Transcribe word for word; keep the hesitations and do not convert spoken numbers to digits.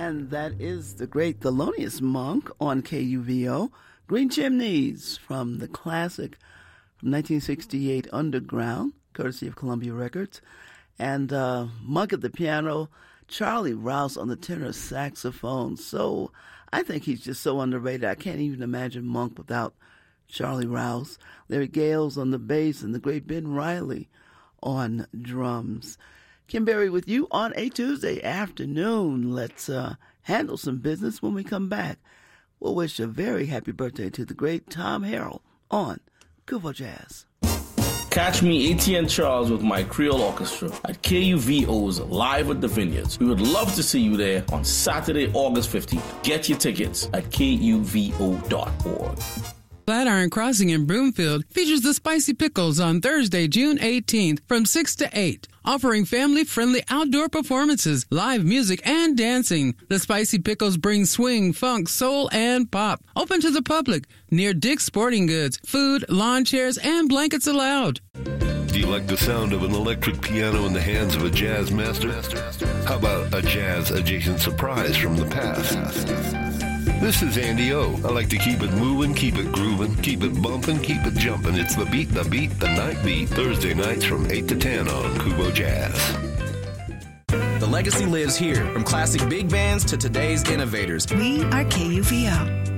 And that is the great Thelonious Monk on K U V O. Green Chimneys from the classic from nineteen sixty-eight Underground, courtesy of Columbia Records. And uh, Monk at the piano, Charlie Rouse on the tenor saxophone. So I think he's just so underrated. I can't even imagine Monk without Charlie Rouse. Larry Gales on the bass and the great Ben Riley on drums. Kim Berry with you on a Tuesday afternoon. Let's uh, handle some business when we come back. We'll wish a very happy birthday to the great Tom Harrell on Kuvo Jazz. Catch me, A T N Charles, with my Creole Orchestra at K U V O's Live at the Vineyards. We would love to see you there on Saturday, August fifteenth. Get your tickets at K U V O dot org. Flatiron Crossing in Broomfield features the Spicy Pickles on Thursday, June eighteenth from six to eight, offering family-friendly outdoor performances, live music, and dancing. The Spicy Pickles bring swing, funk, soul, and pop. Open to the public near Dick's Sporting Goods. Food, lawn chairs, and blankets allowed. Do you like the sound of an electric piano in the hands of a jazz master? How about a jazz-adjacent surprise from the past? This is Andy O. I like to keep it moving, keep it grooving, keep it bumping, keep it jumping. It's the beat, the beat, the night beat. Thursday nights from eight to ten on Kubo Jazz. The legacy lives here, from classic big bands to today's innovators. We are K U V O.